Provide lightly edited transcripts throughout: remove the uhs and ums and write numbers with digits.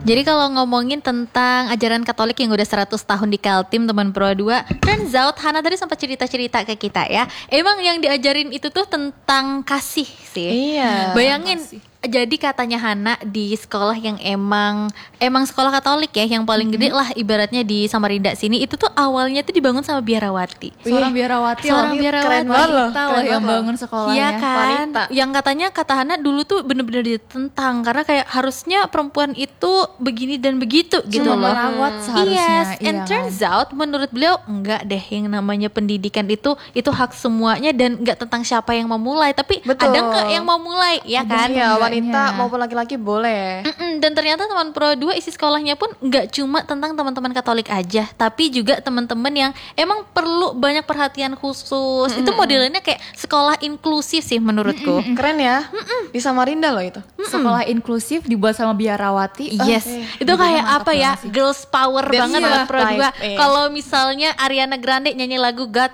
Jadi kalau ngomongin tentang ajaran Katolik yang udah 100 tahun di Kaltim teman Pro 2, turns out Hana tadi sempat cerita-cerita ke kita ya. Emang yang diajarin itu tuh tentang kasih sih. Iya. Bayangin, jadi katanya Hana di sekolah yang emang sekolah Katolik ya, yang paling gede lah ibaratnya di Samarinda sini, itu tuh awalnya tuh dibangun sama biarawati. Seorang biarawati keren banget loh. Kita loh yang bangun sekolahnya. Iya kan, wanita. yang katanya kata Hana dulu tuh bener-bener ditentang karena kayak harusnya perempuan itu begini dan begitu gitu loh. Merawat seharusnya. Yes, iya and turns out menurut beliau enggak deh, yang namanya pendidikan itu hak semuanya dan enggak tentang siapa yang mau mulai, tapi Betul. ada enggak yang mau mulai, ya kan? Iya, wanita Enggaknya. maupun laki-laki boleh. Dan ternyata teman Pro 2 isi sekolahnya pun nggak cuma tentang teman-teman Katolik aja, tapi juga teman-teman yang emang perlu banyak perhatian khusus. Itu modelnya kayak sekolah inklusif sih menurutku. Keren ya. Di Samarinda loh itu. Sekolah inklusif dibuat sama biarawati. Yes, itu kayak apa ya? Girls power That's banget your buat Pro 2. type, iya. Kalau misalnya Ariana Grande nyanyi lagu God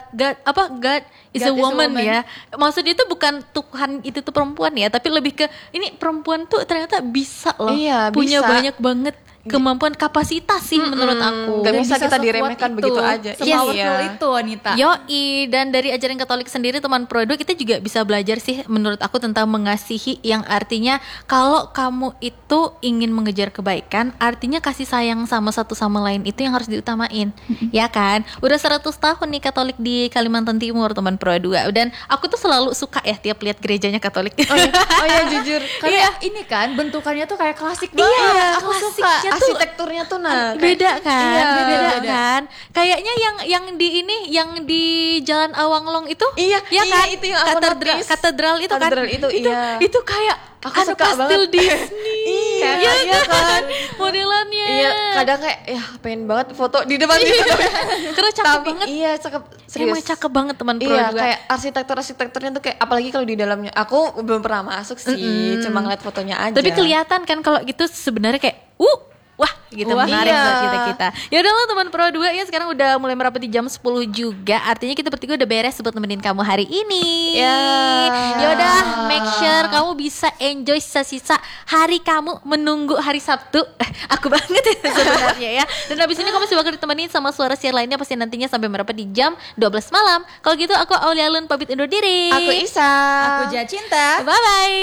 is a God is a woman woman. ya. Maksudnya itu bukan Tuhan itu tuh perempuan ya, tapi lebih ke ini perempuan tuh ternyata bisa loh. Iya, punya bisa. banyak banget kemampuan kapasitas sih menurut aku. Gak Dan bisa kita sekuat diremehkan itu, begitu aja. Sepowerful Iya. itu wanita. Yoi, dan dari ajaran Katolik sendiri teman Pro 2 kita juga bisa belajar sih menurut aku tentang mengasihi, yang artinya kalau kamu itu ingin mengejar kebaikan, artinya kasih sayang sama satu sama lain itu yang harus diutamain. Ya kan? Udah 100 tahun nih Katolik di Kalimantan Timur teman Pro 2, dan aku tuh selalu suka ya tiap lihat gerejanya Katolik. Oh iya jujur. Karena ini kan bentukannya tuh kayak klasik banget. Iya, Aku suka. klasiknya tuh Arsitekturnya tuh nah beda kan, Iya, beda beda. kan. Kayaknya yang di Jalan Awang-Long itu, Iya, ya iya, kan? itu yang aku notice. Katedral itu kan. Katedral itu, iya. Itu kayak Aku suka pastel banget. Disney. Iya, iya kan. Modelannya. Iya, kadang kayak ya pengen banget foto di depan gitu. Karena cakep banget. Iya, cakep. Serius. Emang cakep banget teman Pro Iya, 2. kayak arsitekturnya tuh kayak apalagi kalau di dalamnya. Aku belum pernah masuk sih, cuma ngeliat fotonya aja. Tapi kelihatan kan kalau gitu sebenarnya kayak wah gitu, Wah, menarik iya. buat kita. Ya udahlah teman Pro 2 ya, sekarang udah mulai merapati jam 10 juga. Artinya kita bertiga udah beres buat nemenin kamu hari ini. Ya. Ya udah, make sure kamu bisa enjoy sisa-sisa hari kamu menunggu hari Sabtu. Aku banget ya sebenarnya ya. Dan habis ini kamu masih bakal ditemenin sama suara siar lainnya pasti nantinya sampai merapati jam 12 malam. Kalau gitu aku Aulia Lun pamit undur diri. Aku Isa. Aku Jacinta. Bye bye.